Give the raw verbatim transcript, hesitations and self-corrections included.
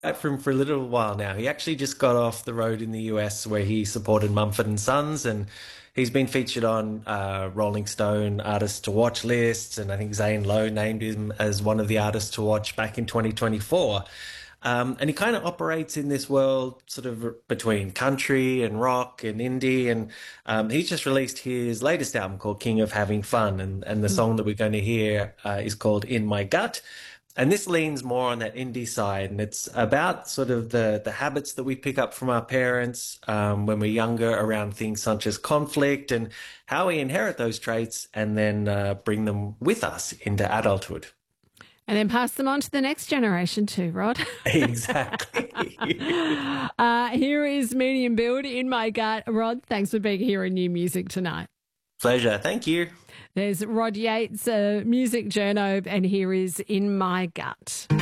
uh, for him for a little while now. He actually just got off the road in the U S where he supported Mumford and Sons, and he's been featured on uh, Rolling Stone artists to watch lists, and I think Zane Lowe named him as one of the artists to watch back in twenty twenty-four. Um, and he kind of operates in this world sort of between country and rock and indie. And um, he's just released his latest album called King of Having Fun. And, and the song that we're going to hear uh, is called In My Gut. And this leans more on that indie side, and it's about sort of the the habits that we pick up from our parents um, when we're younger around things such as conflict and how we inherit those traits and then uh, bring them with us into adulthood. And then pass them on to the next generation too, Rod. Exactly. uh, here is Medium Build in My Gut. Rod, thanks for being here in New Music tonight. Pleasure. Thank you. There's Rod Yates, a music journo, and here is In My Gut.